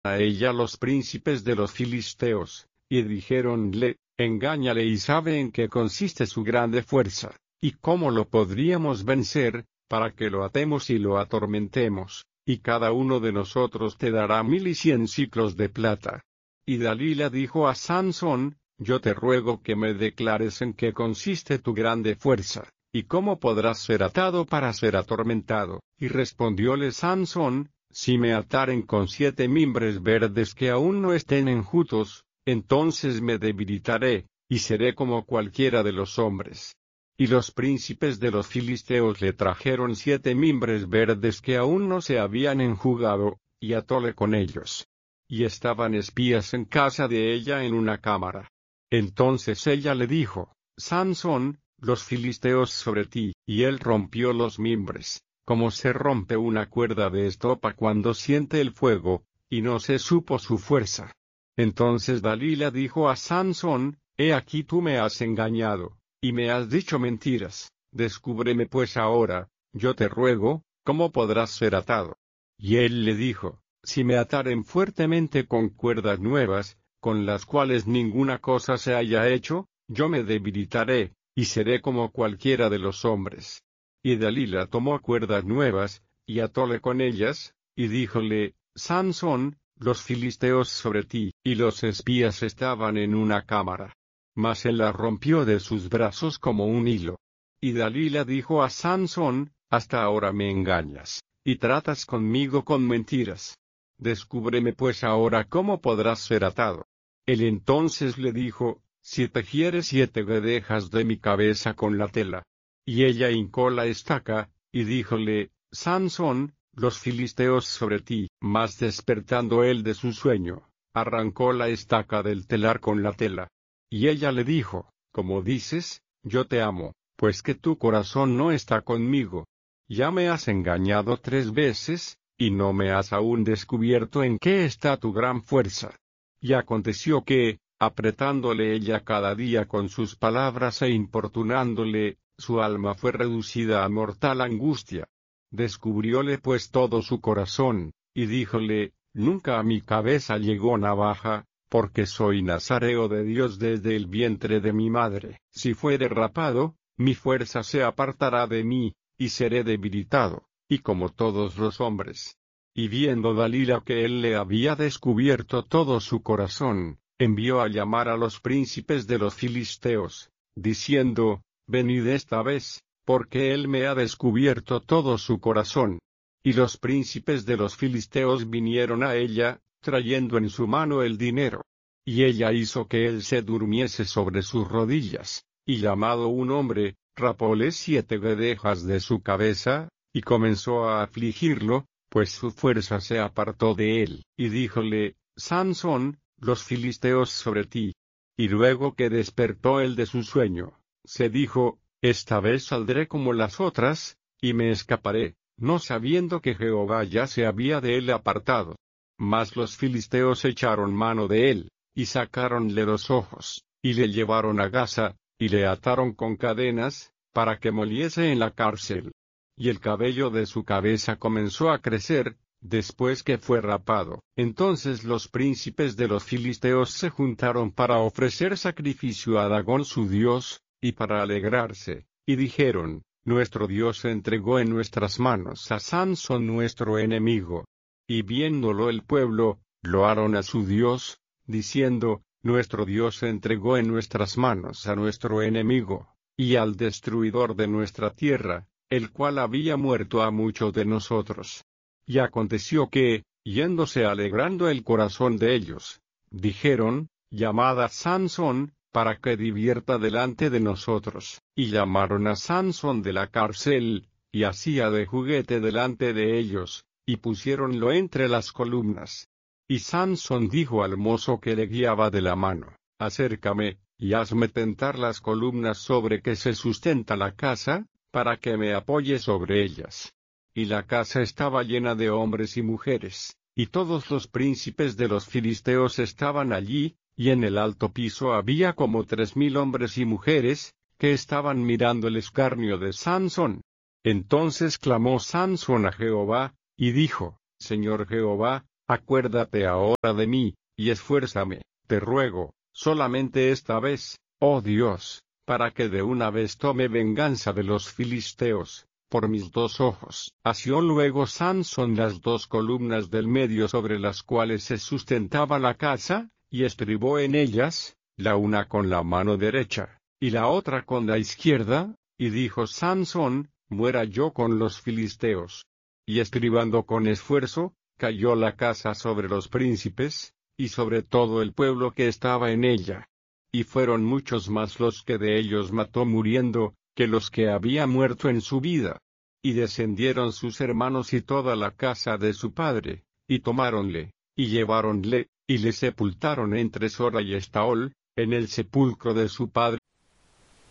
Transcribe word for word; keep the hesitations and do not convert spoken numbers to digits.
a ella los príncipes de los filisteos, y dijéronle, engáñale y sabe en qué consiste su grande fuerza, y cómo lo podríamos vencer, para que lo atemos y lo atormentemos, y cada uno de nosotros te dará mil y cien siclos de plata. Y Dalila dijo a Sansón, yo te ruego que me declares en qué consiste tu grande fuerza, y cómo podrás ser atado para ser atormentado. Y respondióle Sansón, si me ataren con siete mimbres verdes que aún no estén enjutos, entonces me debilitaré, y seré como cualquiera de los hombres. Y los príncipes de los filisteos le trajeron siete mimbres verdes que aún no se habían enjugado, y atóle con ellos. Y estaban espías en casa de ella en una cámara. Entonces ella le dijo, Sansón, los filisteos sobre ti, y él rompió los mimbres, como se rompe una cuerda de estopa cuando siente el fuego, y no se supo su fuerza. Entonces Dalila dijo a Sansón, he aquí tú me has engañado, y me has dicho mentiras, descúbreme pues ahora, yo te ruego, ¿cómo podrás ser atado? Y él le dijo, si me ataren fuertemente con cuerdas nuevas, con las cuales ninguna cosa se haya hecho, yo me debilitaré, y seré como cualquiera de los hombres. Y Dalila tomó cuerdas nuevas, y atóle con ellas, y díjole, Sansón, los filisteos sobre ti, y los espías estaban en una cámara. Mas él las rompió de sus brazos como un hilo. Y Dalila dijo a Sansón, hasta ahora me engañas, y tratas conmigo con mentiras. Descúbreme pues ahora cómo podrás ser atado. Él entonces le dijo, si tejieres siete guedejas de mi cabeza con la tela. Y ella hincó la estaca, y díjole, Sansón, los filisteos sobre ti. Mas despertando él de su sueño, arrancó la estaca del telar con la tela. Y ella le dijo, como dices, yo te amo, pues que tu corazón no está conmigo. Ya me has engañado tres veces, y no me has aún descubierto en qué está tu gran fuerza. Y aconteció que, apretándole ella cada día con sus palabras e importunándole, su alma fue reducida a mortal angustia. Descubrióle pues todo su corazón, y díjole, nunca a mi cabeza llegó navaja, porque soy nazareo de Dios desde el vientre de mi madre. Si fuere rapado, mi fuerza se apartará de mí, y seré debilitado, y como todos los hombres. Y viendo Dalila que él le había descubierto todo su corazón, envió a llamar a los príncipes de los filisteos, diciendo, venid esta vez, porque él me ha descubierto todo su corazón. Y los príncipes de los filisteos vinieron a ella, trayendo en su mano el dinero. Y ella hizo que él se durmiese sobre sus rodillas, y llamado un hombre, rapóle siete guedejas de su cabeza, y comenzó a afligirlo, pues su fuerza se apartó de él, y díjole, Sansón, los filisteos sobre ti. Y luego que despertó él de su sueño, se dijo, esta vez saldré como las otras, y me escaparé, no sabiendo que Jehová ya se había de él apartado. Mas los filisteos echaron mano de él, y sacáronle los ojos, y le llevaron a Gaza, y le ataron con cadenas, para que moliese en la cárcel. Y el cabello de su cabeza comenzó a crecer, después que fue rapado. Entonces los príncipes de los filisteos se juntaron para ofrecer sacrificio a Dagón su dios, y para alegrarse, y dijeron, nuestro Dios entregó en nuestras manos a Sansón nuestro enemigo. Y viéndolo el pueblo, loaron a su Dios, diciendo, nuestro Dios entregó en nuestras manos a nuestro enemigo, y al destruidor de nuestra tierra, el cual había muerto a muchos de nosotros. Y aconteció que, yéndose alegrando el corazón de ellos, dijeron, llamad a Sansón, para que divierta delante de nosotros. Y llamaron a Sansón de la cárcel, y hacía de juguete delante de ellos, y pusiéronlo entre las columnas. Y Sansón dijo al mozo que le guiaba de la mano, acércame, y hazme tentar las columnas sobre que se sustenta la casa, para que me apoye sobre ellas. Y la casa estaba llena de hombres y mujeres, y todos los príncipes de los filisteos estaban allí, y en el alto piso había como tres mil hombres y mujeres, que estaban mirando el escarnio de Sansón. Entonces clamó Sansón a Jehová, y dijo, Señor Jehová, Acuérdate ahora de mí, y esfuérzame, te ruego, solamente esta vez, oh Dios, para que de una vez tome venganza de los filisteos, por mis dos ojos. Asió luego Sansón las dos columnas del medio sobre las cuales se sustentaba la casa, y estribó en ellas, la una con la mano derecha, y la otra con la izquierda, y dijo Sansón, muera yo con los filisteos. Y estribando con esfuerzo, cayó la casa sobre los príncipes, y sobre todo el pueblo que estaba en ella. Y fueron muchos más los que de ellos mató muriendo, que los que había muerto en su vida. Y descendieron sus hermanos y toda la casa de su padre, y tomáronle, y lleváronle, y le sepultaron entre Sora y Estaol, en el sepulcro de su padre.